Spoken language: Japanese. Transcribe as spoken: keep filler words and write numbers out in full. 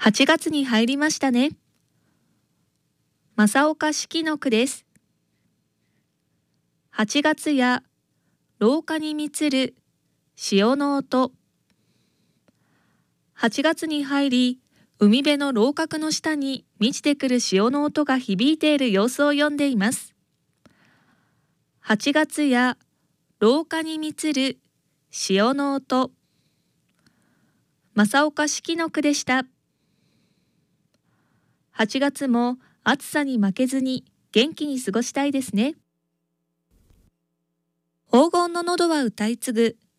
はちがつに入りましたね。正岡子規の句です。はちがつや廊下に満つる潮の音。はちがつに入り、海辺の楼閣の下に満ちてくる潮の音が響いている様子を読んでいます。はちがつや廊下に満つる潮の音。正岡子規の句でした。はちがつも暑さに負けずに元気に過ごしたいですね。黄金の喉は歌い継ぐ